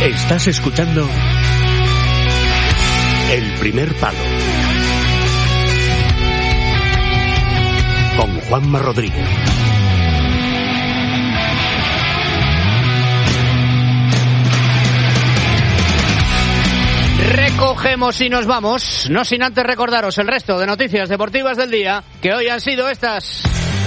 Estás escuchando El Primer Palo con Juanma Rodríguez. Recogemos y nos vamos, no sin antes recordaros el resto de noticias deportivas del día, que hoy han sido estas.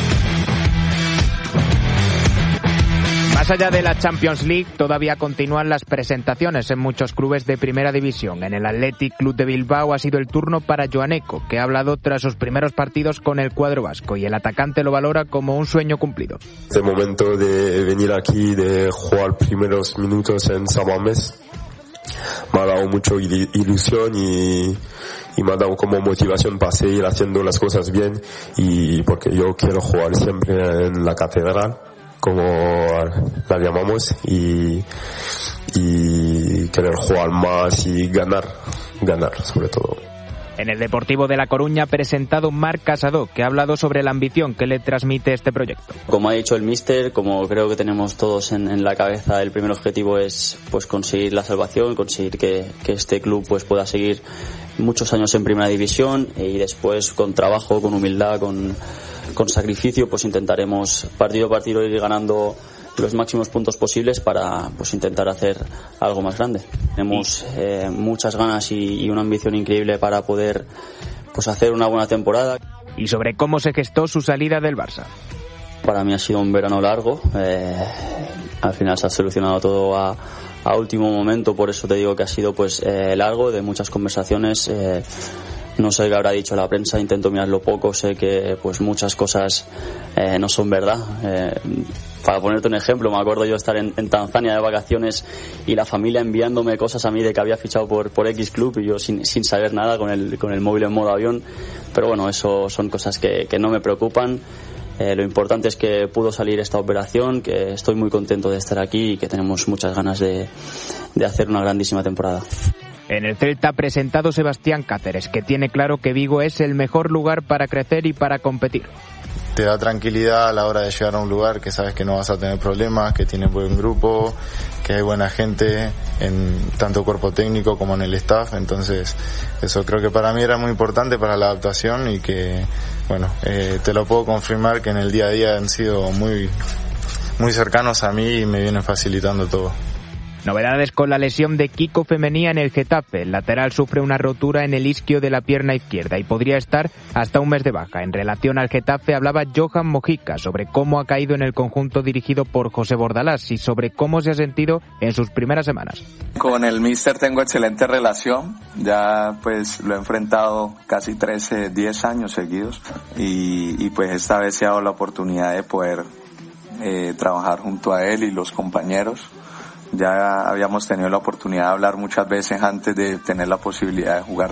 Más allá de la Champions League, todavía continúan las presentaciones en muchos clubes de primera división. En el Athletic Club de Bilbao ha sido el turno para Joaneco, que ha hablado tras sus primeros partidos con el cuadro vasco, y el atacante lo valora como un sueño cumplido. Este momento de venir aquí, de jugar primeros minutos en San Mamés, me ha dado mucho ilusión y me ha dado como motivación para seguir haciendo las cosas bien, y porque yo quiero jugar siempre en la catedral, como la llamamos, y querer jugar más y ganar sobre todo. En el Deportivo de La Coruña ha presentado Marc Casado, que ha hablado sobre la ambición que le transmite este proyecto. Como ha dicho el míster, como creo que tenemos todos en la cabeza, el primer objetivo es pues conseguir la salvación, conseguir que este club pues pueda seguir muchos años en primera división, y después con trabajo, con humildad, con sacrificio, pues intentaremos partido a partido ir ganando los máximos puntos posibles para pues intentar hacer algo más grande. Tenemos muchas ganas y una ambición increíble para poder pues hacer una buena temporada. Y sobre cómo se gestó su salida del Barça. Para mí ha sido un verano largo, al final se ha solucionado todo a último momento, por eso te digo que ha sido pues largo, de muchas conversaciones. No sé qué habrá dicho la prensa, intento mirarlo poco, sé que pues muchas cosas no son verdad. Para ponerte un ejemplo, me acuerdo yo estar en Tanzania de vacaciones y la familia enviándome cosas a mí de que había fichado por X club, y yo sin saber nada, con el móvil en modo avión. Pero bueno, eso son cosas que no me preocupan. Lo importante es que pudo salir esta operación, que estoy muy contento de estar aquí y que tenemos muchas ganas de hacer una grandísima temporada. En el Celta ha presentado Sebastián Cáceres, que tiene claro que Vigo es el mejor lugar para crecer y para competir. Te da tranquilidad a la hora de llegar a un lugar que sabes que no vas a tener problemas, que tienes buen grupo, que hay buena gente en tanto cuerpo técnico como en el staff. Entonces eso creo que para mí era muy importante para la adaptación, y que bueno, te lo puedo confirmar que en el día a día han sido muy cercanos a mí y me vienen facilitando todo. Novedades con la lesión de Kiko Femenía en el Getafe. El lateral sufre una rotura en el isquio de la pierna izquierda y podría estar hasta un mes de baja. En relación al Getafe hablaba Johan Mojica sobre cómo ha caído en el conjunto dirigido por José Bordalás y sobre cómo se ha sentido en sus primeras semanas. Con el míster tengo excelente relación, ya pues lo he enfrentado casi 10 años seguidos, y pues esta vez se ha dado la oportunidad de poder trabajar junto a él y los compañeros. Ya habíamos tenido la oportunidad de hablar muchas veces antes de tener la posibilidad de jugar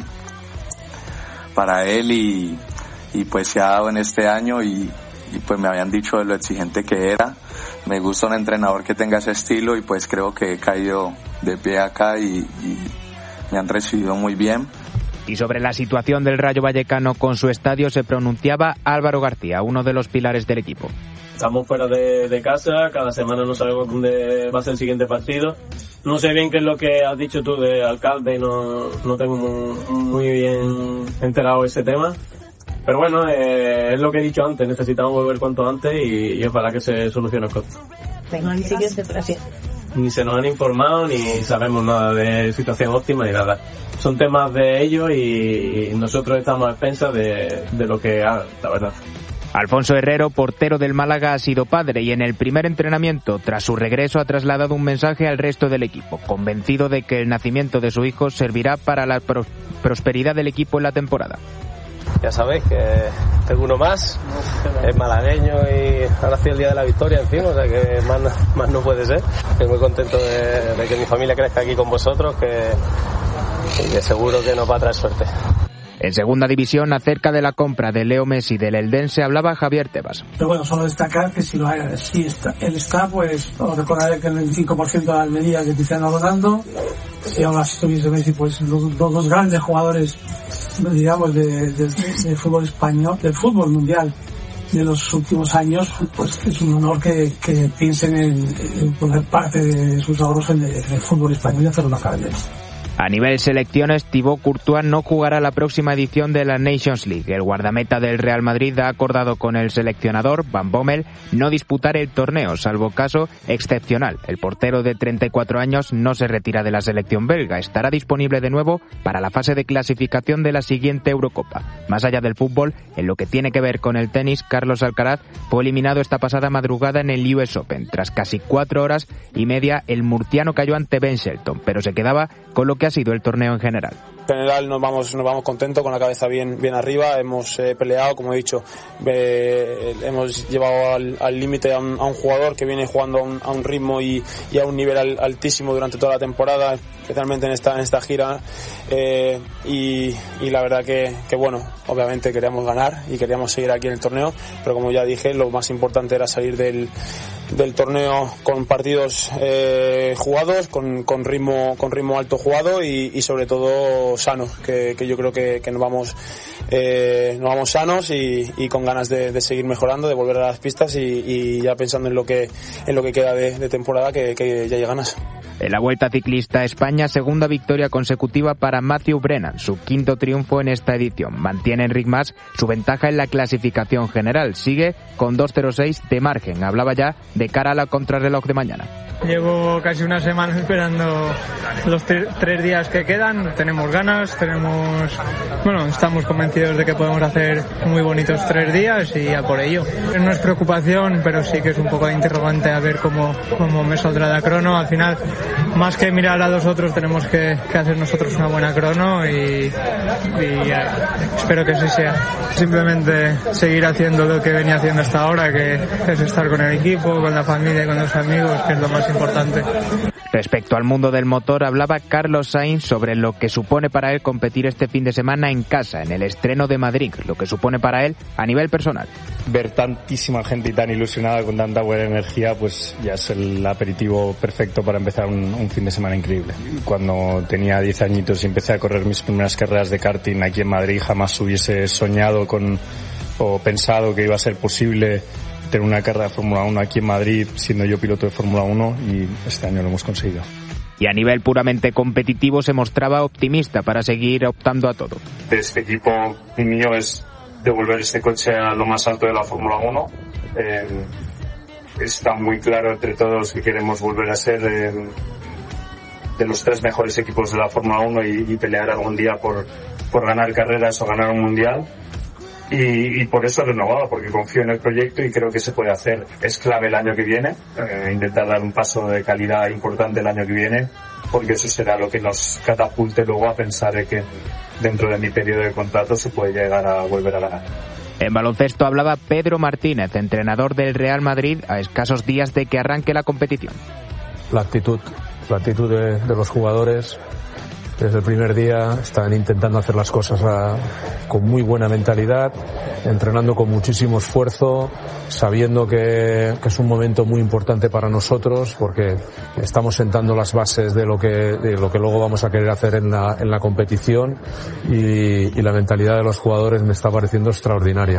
para él, y pues se ha dado en este año, y pues me habían dicho de lo exigente que era. Me gusta un entrenador que tenga ese estilo, y pues creo que he caído de pie acá y me han recibido muy bien. Y sobre la situación del Rayo Vallecano con su estadio se pronunciaba Álvaro García, uno de los pilares del equipo. Estamos fuera de casa, cada semana no sabemos dónde va a ser el siguiente partido. No sé bien qué es lo que has dicho tú de alcalde, no tengo muy bien enterado ese tema. Pero bueno, es lo que he dicho antes, necesitamos volver cuanto antes y ojalá que se solucione el costo. Ni se nos han informado, ni sabemos nada de situación óptima, ni nada. Son temas de ellos y nosotros estamos a expensas de lo que hagan, la verdad. Alfonso Herrero, portero del Málaga, ha sido padre y en el primer entrenamiento, tras su regreso, ha trasladado un mensaje al resto del equipo, convencido de que el nacimiento de su hijo servirá para la prosperidad del equipo en la temporada. Ya sabéis que tengo uno más, es malagueño y ahora sí el día de la victoria encima, o sea que más no puede ser. Estoy muy contento de que mi familia crezca aquí con vosotros, y que seguro que nos va a traer suerte. En segunda división, acerca de la compra de Leo Messi del Eldense, hablaba Javier Tebas. Pero bueno, solo destacar que si él está, pues os recordaré que el 25% de la Almería que te están ahorrando, si ahora estuviese Messi, pues los dos grandes jugadores, digamos, del fútbol español, del fútbol mundial, de los últimos años, pues es un honor que piensen en poner parte de sus ahorros en el fútbol español y hacer una carrera. A nivel selecciones, Thibaut Courtois no jugará la próxima edición de la Nations League. El guardameta del Real Madrid ha acordado con el seleccionador, Van Bommel, no disputar el torneo, salvo caso excepcional. El portero de 34 años no se retira de la selección belga. Estará disponible de nuevo para la fase de clasificación de la siguiente Eurocopa. Más allá del fútbol, en lo que tiene que ver con el tenis, Carlos Alcaraz fue eliminado esta pasada madrugada en el US Open. Tras casi 4 horas y media, el murciano cayó ante Ben Shelton, pero se quedaba con lo que ha sido el torneo en general. En general nos vamos contentos, con la cabeza bien arriba. Hemos peleado, como he dicho, hemos llevado al límite a un jugador que viene jugando a un ritmo y a un nivel altísimo durante toda la temporada, especialmente en esta gira, y la verdad que bueno, obviamente queríamos ganar y queríamos seguir aquí en el torneo, pero como ya dije, lo más importante era salir del torneo con partidos jugados, con ritmo alto jugado y sobre todo sanos, que yo creo que nos vamos sanos y con ganas de seguir mejorando, de volver a las pistas y ya pensando en lo que queda de temporada, que ya hay ganas. En la Vuelta Ciclista a España, segunda victoria consecutiva para Matthew Brennan, su quinto triunfo en esta edición. Mantiene Enric Mas su ventaja en la clasificación general. Sigue con 2:06 de margen. Hablaba ya de cara a la contrarreloj de mañana. Llevo casi una semana esperando los 3 días que quedan. Tenemos ganas, estamos convencidos de que podemos hacer muy bonitos 3 días y a por ello. No es preocupación, pero sí que es un poco de interrogante a ver cómo me saldrá la crono. Al final, más que mirar a los otros, tenemos que hacer nosotros una buena crono y espero que así sea. Simplemente seguir haciendo lo que venía haciendo hasta ahora, que es estar con el equipo, con la familia, con los amigos, que es lo más importante. Respecto al mundo del motor, hablaba Carlos Sainz sobre lo que supone para él competir este fin de semana en casa, en el estreno de Madrid, lo que supone para él a nivel personal. Ver tantísima gente y tan ilusionada con tanta buena energía, pues ya es el aperitivo perfecto para empezar un fin de semana increíble. Cuando tenía 10 añitos y empecé a correr mis primeras carreras de karting aquí en Madrid, jamás hubiese soñado o pensado que iba a ser posible tener una carrera de Fórmula 1 aquí en Madrid, siendo yo piloto de Fórmula 1, y este año lo hemos conseguido. Y a nivel puramente competitivo se mostraba optimista para seguir optando a todo. Este equipo mío es devolver este coche a lo más alto de la Fórmula 1. Está muy claro entre todos que queremos volver a ser de los 3 mejores equipos de la Fórmula 1 y pelear algún día por ganar carreras o ganar un mundial. Y por eso he renovado, porque confío en el proyecto y creo que se puede hacer. Es clave el año que viene, intentar dar un paso de calidad importante el año que viene, porque eso será lo que nos catapulte luego a pensar de que dentro de mi periodo de contrato se puede llegar a volver a ganar. En baloncesto hablaba Pedro Martínez, entrenador del Real Madrid, a escasos días de que arranque la competición. La actitud de los jugadores. Desde el primer día están intentando hacer las cosas con muy buena mentalidad, entrenando con muchísimo esfuerzo, sabiendo que es un momento muy importante para nosotros, porque estamos sentando las bases de lo que luego vamos a querer hacer en la competición, y la mentalidad de los jugadores me está pareciendo extraordinaria.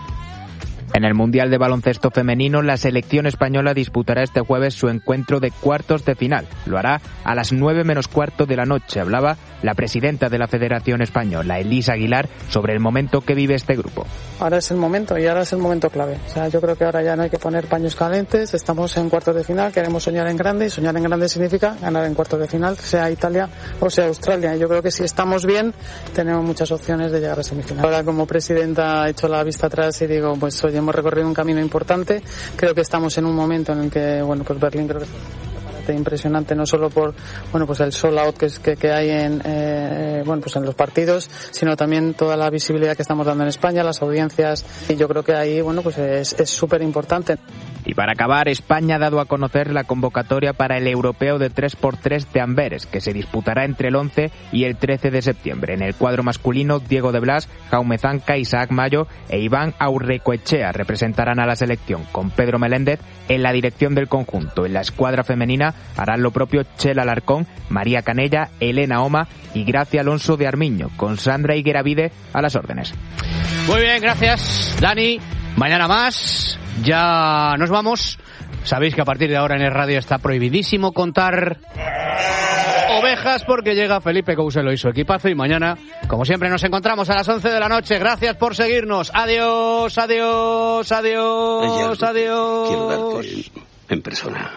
En el Mundial de Baloncesto Femenino, la selección española disputará este jueves su encuentro de cuartos de final. Lo hará a las 9:15 de la noche. Hablaba la presidenta de la Federación Española, Elisa Aguilar, sobre el momento que vive este grupo. Ahora es el momento, y ahora es el momento clave. O sea, yo creo que ahora ya no hay que poner paños calientes. Estamos en cuartos de final, queremos soñar en grande, y soñar en grande significa ganar en cuartos de final, sea Italia o sea Australia. Y yo creo que si estamos bien, tenemos muchas opciones de llegar a semifinal. Ahora, como presidenta, he hecho la vista atrás y digo, pues hoy hemos recorrido un camino importante. Creo que estamos en un momento en el que, pues Berlín creo que es impresionante, no solo por el sold out que hay en los partidos, sino también toda la visibilidad que estamos dando en España, las audiencias, y yo creo que ahí es súper importante. Y para acabar, España ha dado a conocer la convocatoria para el europeo de 3x3 de Amberes, que se disputará entre el 11 y el 13 de septiembre. En el cuadro masculino, Diego de Blas, Jaume Zanca, Isaac Mayo e Iván Aurrecoechea representarán a la selección, con Pedro Meléndez en la dirección del conjunto. En la escuadra femenina harán lo propio Chela Alarcón, María Canella, Elena Oma y Gracia Alonso de Armiño, con Sandra Higueravide a las órdenes. Muy bien, gracias, Dani. Mañana más, ya nos vamos. Sabéis que a partir de ahora en el radio está prohibidísimo contar ovejas porque llega Felipe Couselo y su equipazo, y mañana, como siempre, nos encontramos a las 11 de la noche. Gracias por seguirnos. Adiós, adiós, adiós, adiós. Quiero darte en persona.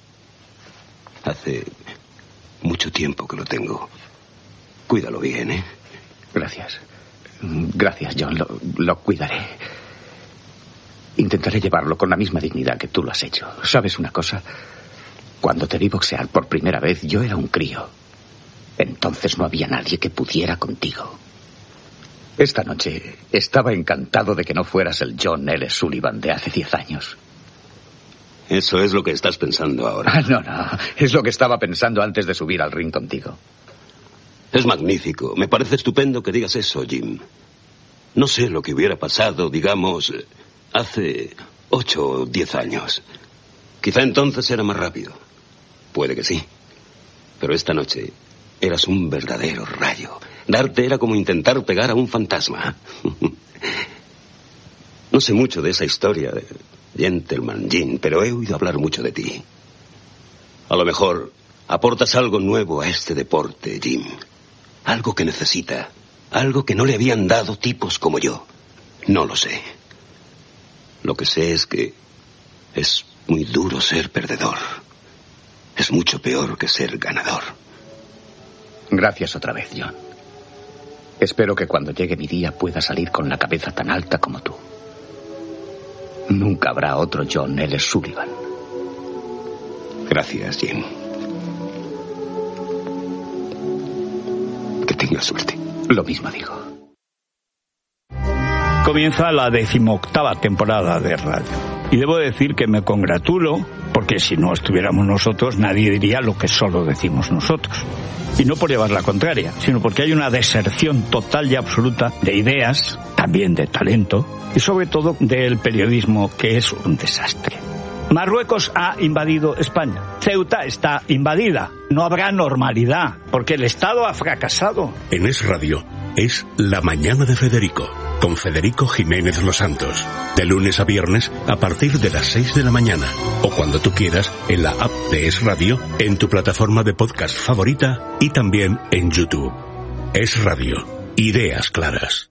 Hace mucho tiempo que lo tengo. Cuídalo bien, ¿eh? Gracias. Gracias, John. Lo cuidaré. Intentaré llevarlo con la misma dignidad que tú lo has hecho. ¿Sabes una cosa? Cuando te vi boxear por primera vez, yo era un crío. Entonces no había nadie que pudiera contigo. Esta noche estaba encantado de que no fueras el John L. Sullivan de hace 10 años. Eso es lo que estás pensando ahora. No. Es lo que estaba pensando antes de subir al ring contigo. Es magnífico. Me parece estupendo que digas eso, Jim. No sé lo que hubiera pasado, digamos, hace 8 o 10 años. Quizá entonces era más rápido. Puede que sí. Pero esta noche eras un verdadero rayo. Darte era como intentar pegar a un fantasma. No sé mucho de esa historia de Gentleman Jim, pero he oído hablar mucho de ti. A lo mejor aportas algo nuevo a este deporte, Jim. Algo que necesita. Algo que no le habían dado tipos como yo. No lo sé. Lo que sé es que es muy duro ser perdedor. Es mucho peor que ser ganador. Gracias otra vez, John. Espero que cuando llegue mi día pueda salir con la cabeza tan alta como tú. Nunca habrá otro John L. Sullivan. Gracias, Jim. Que tengas suerte. Lo mismo digo. Comienza la 18ª temporada de radio. Y debo decir que me congratulo, porque si no estuviéramos nosotros, nadie diría lo que solo decimos nosotros. Y no por llevar la contraria, sino porque hay una deserción total y absoluta de ideas, también de talento, y sobre todo del periodismo, que es un desastre. Marruecos ha invadido España. Ceuta está invadida. No habrá normalidad, porque el Estado ha fracasado. En Es Radio es La Mañana de Federico, con Federico Jiménez Los Santos. De lunes a viernes a partir de las 6 de la mañana. O cuando tú quieras en la app de Es Radio, en tu plataforma de podcast favorita y también en YouTube. Es Radio. Ideas claras.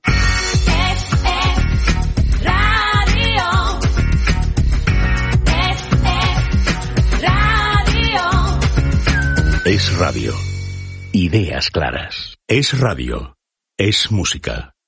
Es Radio. Ideas claras. Es Radio. Es música.